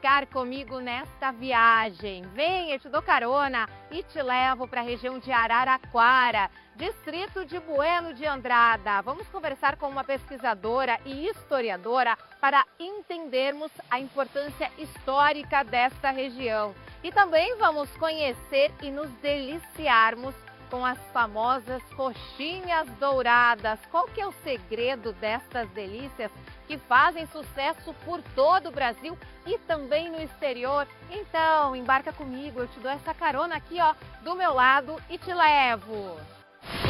embarcar comigo nesta viagem. Vem, eu te dou carona e te levo para a região de Araraquara, distrito de Bueno de Andrada. Vamos conversar com uma pesquisadora e historiadora para entendermos a importância histórica desta região. E também vamos conhecer e nos deliciarmos com as famosas coxinhas douradas. Qual que é o segredo destas delícias que fazem sucesso por todo o Brasil e também no exterior? Então, embarca comigo, eu te dou essa carona aqui, ó, do meu lado e te levo.